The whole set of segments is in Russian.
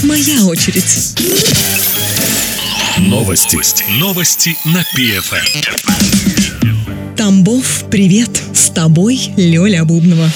моя очередь. Новости на ПФМ. Тамбов, привет! С тобой Лёля Бубнова.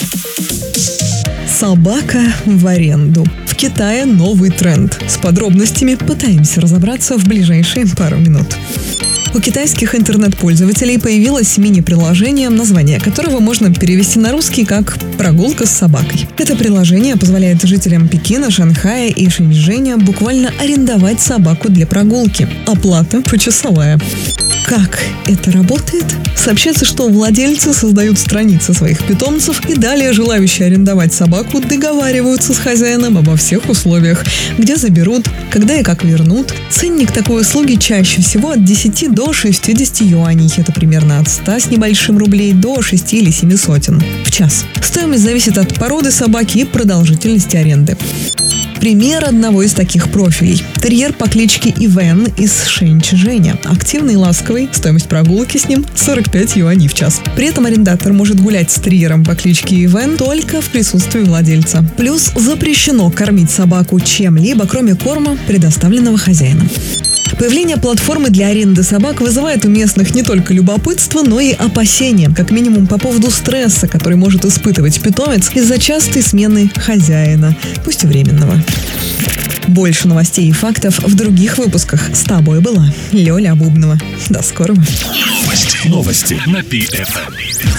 Собака в аренду. В Китае новый тренд. С подробностями пытаемся разобраться в ближайшие пару минут. У китайских интернет-пользователей появилось мини-приложение, название которого можно перевести на русский как «Прогулка с собакой». Это приложение позволяет жителям Пекина, Шанхая и Шэньчжэня буквально арендовать собаку для прогулки. Оплата почасовая. Как это работает? Сообщается, что владельцы создают страницы своих питомцев, и далее желающие арендовать собаку договариваются с хозяином обо всех условиях, где заберут, когда и как вернут. Ценник такой услуги чаще всего от 10 до 60 юаней. Это примерно от 100 с небольшим рублей до 6 или 7 сотен в час. Стоимость зависит от породы собаки и продолжительности аренды. Пример одного из таких профилей. Терьер по кличке Ивен из Шэньчжэня. Активный и ласковый. Стоимость прогулки с ним 45 юаней в час. При этом арендатор может гулять с терьером по кличке Ивен только в присутствии владельца. Плюс запрещено кормить собаку чем-либо, кроме корма, предоставленного хозяином. Появление платформы для аренды собак вызывает у местных не только любопытство, но и опасения, как минимум по поводу стресса, который может испытывать питомец из-за частой смены хозяина, пусть и временного. Больше новостей и фактов в других выпусках. С тобой была Лёля Бубнова. До скорого. Новости на ПФМ.